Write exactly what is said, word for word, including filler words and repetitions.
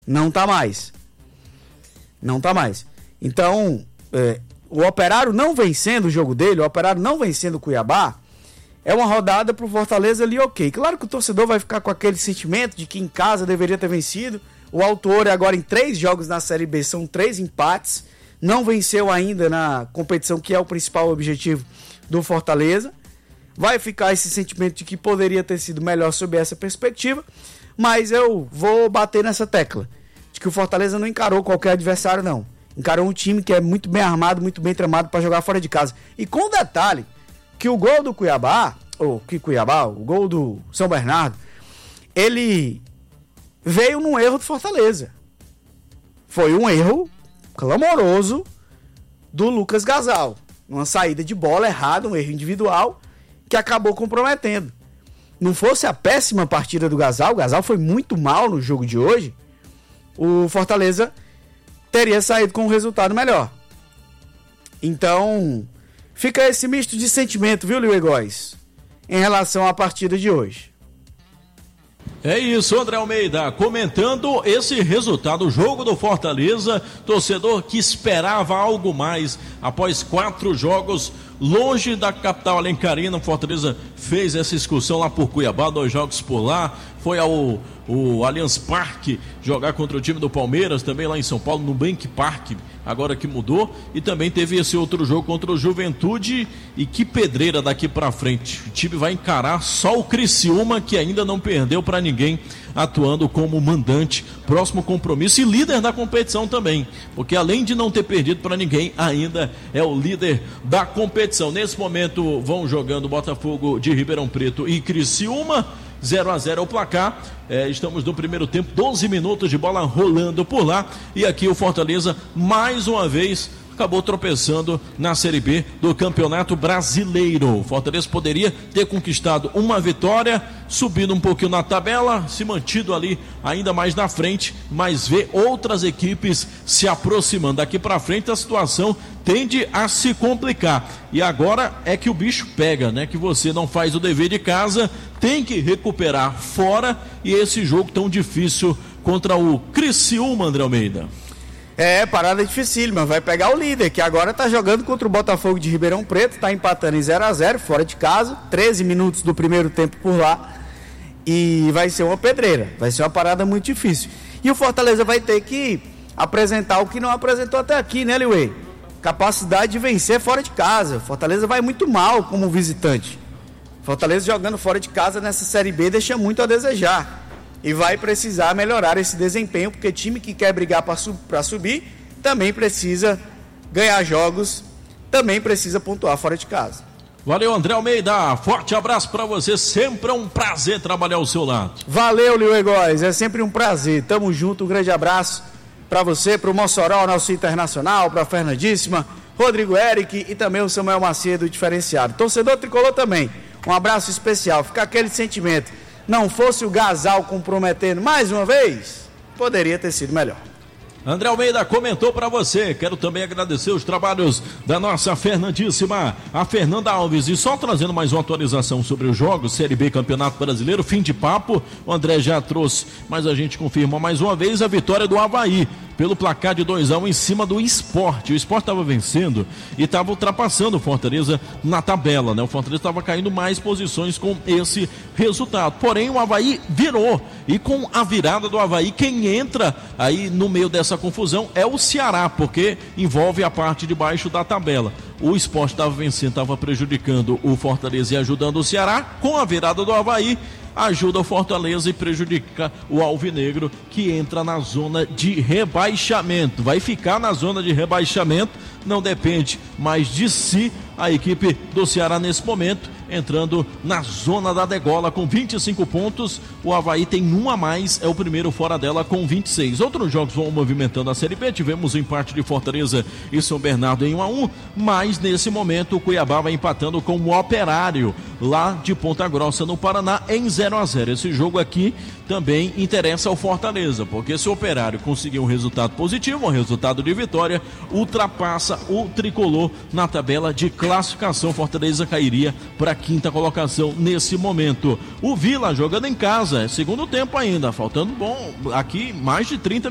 Não tá mais. Não tá mais. Então, é, o Operário não vencendo o jogo dele, o Operário não vencendo o Cuiabá, é uma rodada pro Fortaleza ali, ok. Claro que o torcedor vai ficar com aquele sentimento de que em casa deveria ter vencido. O autor agora em três jogos na Série B são três empates. Não venceu ainda na competição, que é o principal objetivo do Fortaleza. Vai ficar esse sentimento de que poderia ter sido melhor sob essa perspectiva. Mas eu vou bater nessa tecla de que o Fortaleza não encarou qualquer adversário, não. Encarou um time que é muito bem armado, muito bem tramado para jogar fora de casa. E com detalhe, que o gol do Cuiabá, ou que Cuiabá, o gol do São Bernardo, ele veio num erro do Fortaleza. Foi um erro clamoroso do Lucas Gasal. Uma saída de bola errada, um erro individual, que acabou comprometendo. Não fosse a péssima partida do Gasal, o Gasal foi muito mal no jogo de hoje, o Fortaleza teria saído com um resultado melhor. Então, fica esse misto de sentimento, viu, Lio Egóis, em relação à partida de hoje. É isso, André Almeida, comentando esse resultado, o jogo do Fortaleza, torcedor que esperava algo mais após quatro jogos longe da capital alencarina. Fortaleza fez essa excursão lá por Cuiabá, dois jogos por lá, foi ao o Allianz Parque jogar contra o time do Palmeiras, também lá em São Paulo, no Bank Park, agora que mudou, e também teve esse outro jogo contra o Juventude. E que pedreira daqui pra frente, o time vai encarar só o Criciúma, que ainda não perdeu pra ninguém, atuando como mandante, próximo compromisso e líder da competição também, porque além de não ter perdido para ninguém, ainda é o líder da competição. Nesse momento vão jogando Botafogo de Ribeirão Preto e Criciúma, zero a zero é o placar. É, estamos no primeiro tempo, doze minutos de bola rolando por lá, e aqui o Fortaleza mais uma vez acabou tropeçando na Série B do Campeonato Brasileiro. O Fortaleza poderia ter conquistado uma vitória, subindo um pouquinho na tabela, se mantido ali ainda mais na frente, mas vê outras equipes se aproximando. Daqui para frente a situação tende a se complicar. E agora é que o bicho pega, né? Que você não faz o dever de casa, tem que recuperar fora, e esse jogo tão difícil contra o Criciúma, André Almeida. É, parada difícil, mas vai pegar o líder, que agora tá jogando contra o Botafogo de Ribeirão Preto, tá empatando em zero a zero, fora de casa, treze minutos do primeiro tempo por lá, e vai ser uma pedreira, vai ser uma parada muito difícil. E o Fortaleza vai ter que apresentar o que não apresentou até aqui, né, Liuê? Capacidade de vencer fora de casa. Fortaleza vai muito mal como visitante. Fortaleza jogando fora de casa nessa Série B deixa muito a desejar. E vai precisar melhorar esse desempenho, porque time que quer brigar para sub, subir também precisa ganhar jogos, também precisa pontuar fora de casa. Valeu, André Almeida, forte abraço para você, sempre é um prazer trabalhar ao seu lado. Valeu, Lio Egóis, é sempre um prazer, tamo junto, um grande abraço para você, para o Mossoró, nosso internacional, para a Fernandíssima, Rodrigo Eric e também o Samuel Macedo, diferenciado. Torcedor tricolor também, um abraço especial, fica aquele sentimento. Não fosse o Gasal comprometendo mais uma vez, poderia ter sido melhor. André Almeida comentou para você. Quero também agradecer os trabalhos da nossa Fernandíssima, a Fernanda Alves. E só trazendo mais uma atualização sobre os jogos, Série B Campeonato Brasileiro, fim de papo. O André já trouxe, mas a gente confirma mais uma vez a vitória do Avaí pelo placar de dois a um em cima do Sport. O Sport estava vencendo e estava ultrapassando o Fortaleza na tabela, né? O Fortaleza estava caindo mais posições com esse resultado. Porém, o Avaí virou. E com a virada do Avaí, quem entra aí no meio dessa confusão é o Ceará, porque envolve a parte de baixo da tabela. O Sport estava vencendo, estava prejudicando o Fortaleza e ajudando o Ceará. Com a virada do Avaí, ajuda o Fortaleza e prejudica o Alvinegro, que entra na zona de rebaixamento. Vai ficar na zona de rebaixamento, não depende mais de si a equipe do Ceará nesse momento, entrando na zona da degola com vinte e cinco pontos. O Avaí tem um a mais, é o primeiro fora dela com vinte e seis. Outros jogos vão movimentando a Série B. Tivemos o empate de Fortaleza e São Bernardo em um a um, mas nesse momento o Cuiabá vai empatando com o Operário lá de Ponta Grossa, no Paraná, em zero a zero. Esse jogo aqui também interessa ao Fortaleza, porque se o Operário conseguir um resultado positivo, um resultado de vitória, ultrapassa o tricolor na tabela de classificação. Fortaleza cairia para a quinta colocação nesse momento. O Vila jogando em casa, é segundo tempo ainda, faltando bom aqui mais de trinta